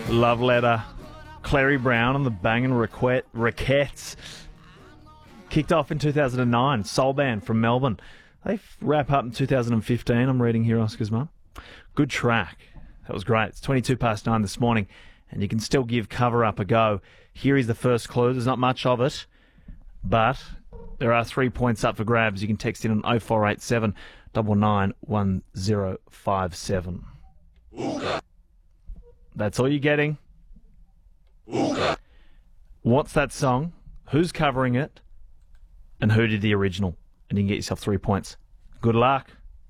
Love Letter. Clary Brown and the Bangin' Raquettes. Kicked off in 2009. Soul band from Melbourne. They wrap up in 2015. I'm reading here, Oscar's mum. Good track. That was great. It's 9 this morning, and you can still give Cover Up a go. Here is the first clue. There's not much of it, but there are 3 points up for grabs. You can text in on 0487 991057. That's all you're getting. What's that song? Who's covering it? And who did the original? And you can get yourself 3 points. Good luck.